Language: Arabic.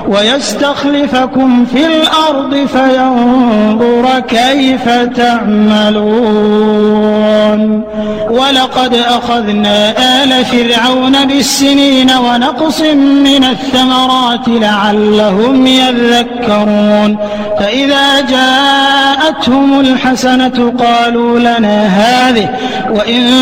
ويستخلفكم في الأرض فينظر كيف تعملون ولقد أخذنا آل فرعون بالسنين ونقص من الثمرات لعلهم يذكرون فإذا جاءتهم الحسنة قالوا لنا هذه وإن